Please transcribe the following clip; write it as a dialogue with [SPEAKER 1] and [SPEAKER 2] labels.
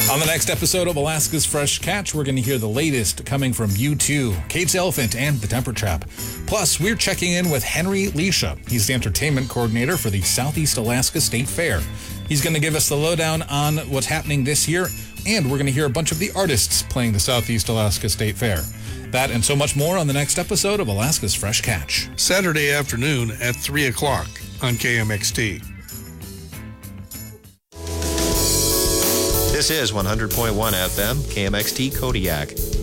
[SPEAKER 1] On the next episode of Alaska's Fresh Catch, we're going to hear the latest coming from U2, Kate's Elephant, and the Temper Trap. Plus, we're checking in with Henry Leisha. He's the entertainment coordinator for the Southeast Alaska State Fair. He's going to give us the lowdown on what's happening this year, and we're going to hear a bunch of the artists playing the Southeast Alaska State Fair. That and so much more on the next episode of Alaska's Fresh Catch.
[SPEAKER 2] Saturday afternoon at 3 o'clock on KMXT.
[SPEAKER 3] This is 100.1 FM, KMXT Kodiak.